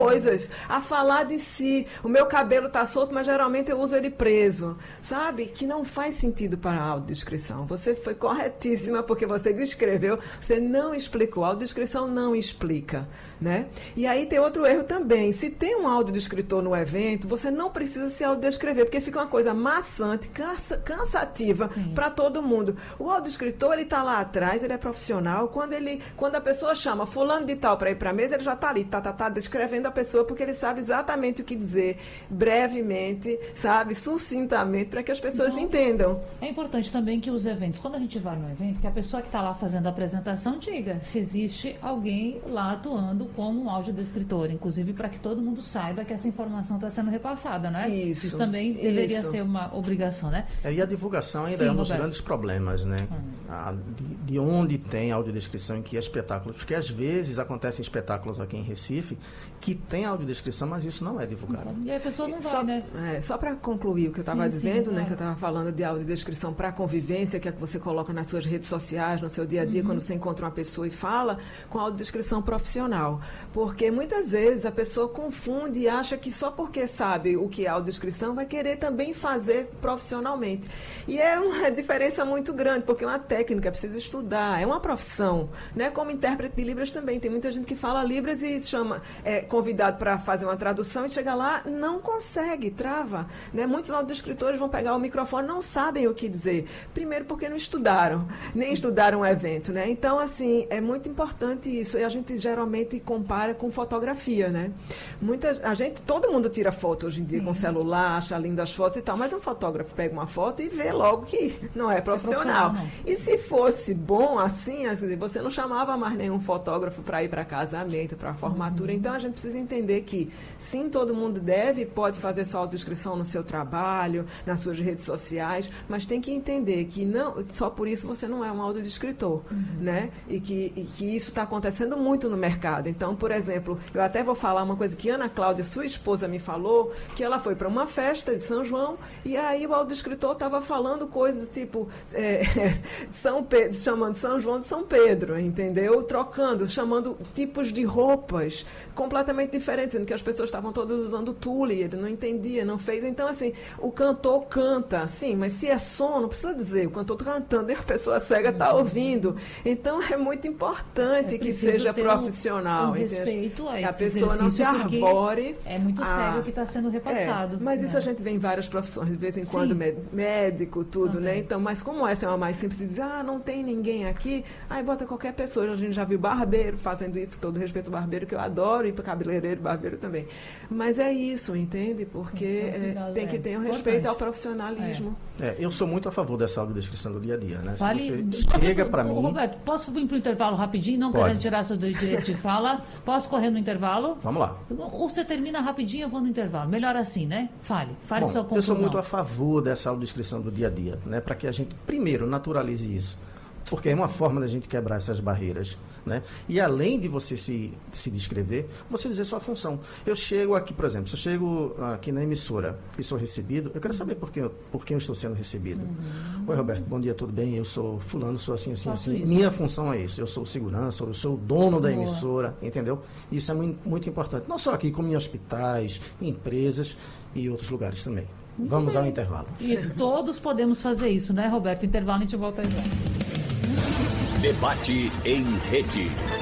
coisas, a falar de si. O meu cabelo está solto, mas geralmente eu uso ele preso, sabe? Que não faz sentido para a audiodescrição. Você foi corretíssima porque você descreveu, você não explicou. A audiodescrição não explica, né? E aí tem outro erro também. Se tem um audiodescritor no evento, você não precisa se audiodescrever, porque fica uma coisa maçante, cansativa para todo mundo. O audiodescritor, ele está lá atrás, ele é profissional. Quando a pessoa chama fulano de tal para ir para a mesa, ele já está ali, descrevendo a pessoa, porque ele sabe exatamente o que dizer, brevemente, sabe, sucintamente, para que as pessoas entendam. É importante também que os eventos, quando a gente vai no evento, que a pessoa que está lá fazendo a apresentação diga se existe alguém lá atuando como um audiodescritor, inclusive para que todo mundo saiba que essa informação está sendo repassada, né? Isso também deveria ser uma obrigação, né? E a divulgação ainda é um dos grandes problemas, né? De onde tem audiodescrição, em que espetáculos, porque às vezes acontecem espetáculos aqui em Recife que tem audiodescrição, mas isso não é divulgado. E a pessoa não vai, né? Só para concluir o que eu estava dizendo, né? Que eu estava falando de audiodescrição para convivência, que é que você coloca nas suas redes sociais, no seu dia a dia, quando você encontra uma pessoa e fala, com audiodescrição profissional. Porque muitas vezes a pessoa confunde e acha que só porque sabe o que é audiodescrição vai querer também fazer profissionalmente. E é uma diferença muito grande, porque é uma técnica, precisa estudar, é uma profissão, né? Como intérprete de Libras também, tem muita gente que fala Libras e chama convidado para fazer uma tradução e chega lá, não consegue, trava, né? Muitos audiodescritores vão pegar o microfone, não sabem o que dizer. Primeiro porque não estudaram, nem estudaram o evento, né? Então, assim, é muito importante isso. E a gente geralmente compara com fotografia, né? Todo mundo tira foto hoje em dia com celular, acha lindas as fotos e tal, mas um fotógrafo pega uma foto e vê logo que não é profissional. E se fosse bom assim, você não chamava mais nenhum fotógrafo para ir para casamento, para formatura. Então, a gente precisa entender que, sim, todo mundo deve e pode fazer sua autodescrição no seu trabalho, nas suas redes sociais, mas tem que entender que não, só por isso você não é um autodescritor, né? E que isso está acontecendo muito no mercado. Então, por exemplo, eu até vou falar uma coisa que Ana Cláudia, sua esposa, me falou, que ela foi para uma festa de São João e aí o autodescritor estava falando coisas tipo São Pedro, chamando São João de São Pedro, entendeu? Trocando, chamando tipos de roupas completamente diferentes, sendo que as pessoas estavam todas usando tule, ele não entendia, não fez. Então, assim, o cantor canta, sim, mas se é som, não precisa dizer, o cantor está cantando e a pessoa cega está ouvindo. Então, é muito importante que seja profissional. Respeito a a pessoa não se arvore. É muito sério o que está sendo repassado. Mas isso a gente vê em várias profissões, de vez em quando, médico, tudo, né? Então, mas como essa é uma mais simples de dizer, não tem ninguém aqui, aí bota qualquer pessoa. A gente já viu barbeiro fazendo isso, todo respeito ao barbeiro, que eu adoro, e para cabeleireiro, barbeiro também. Mas é isso, entende? Porque tem que ter um respeito ao profissionalismo. Eu sou muito a favor dessa audiodescrição do dia a dia, né? Se você chega para mim... Roberto, posso ir para o intervalo rapidinho, não querendo tirar seu direito de fala? Posso correr no intervalo? Vamos lá. Ou você termina rapidinho, eu vou no intervalo. Melhor assim, né? Fale sua conclusão. Eu sou muito a favor dessa audiodescrição do dia a dia, né? Para que a gente, primeiro, naturalize isso. Porque é uma forma da gente quebrar essas barreiras, né? E além de você se descrever, você dizer sua função. Eu chego aqui, por exemplo, se eu chego aqui na emissora e sou recebido, eu quero saber por que eu estou sendo recebido. Oi, Roberto, bom dia, tudo bem? Eu sou fulano, sou assim, assim, assim. Isso. Minha função é isso. Eu sou segurança, eu sou o dono da emissora, entendeu? Isso é muito, muito importante. Não só aqui, como em hospitais, em empresas e outros lugares também. Vamos ao intervalo. E todos podemos fazer isso, né, Roberto? Intervalo, a gente volta aí. Debate em rede.